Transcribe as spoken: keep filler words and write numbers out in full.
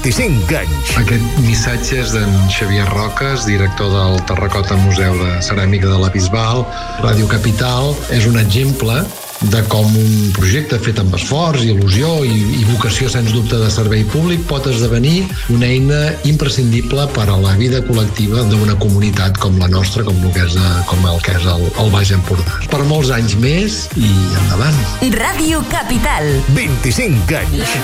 vint-i-cinc anys. Aquest missatge és d'en Xavier Roques, director del Terracota Museu de Ceràmica de la Bisbal. Ràdio Capital és un exemple de com un projecte fet amb esforç, il·lusió i, i vocació, sens dubte, de servei públic pot esdevenir una eina imprescindible per a la vida col·lectiva d'una comunitat com la nostra, com el que és, com el, que és el, el Baix Empordà. Per molts anys més i endavant. Ràdio Capital. vint-i-cinc anys.